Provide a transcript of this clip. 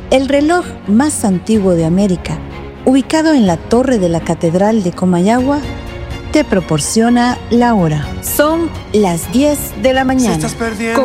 El reloj más antiguo de América, ubicado en la torre de la Catedral de Comayagua, te proporciona la hora. Son las 10 de la mañana.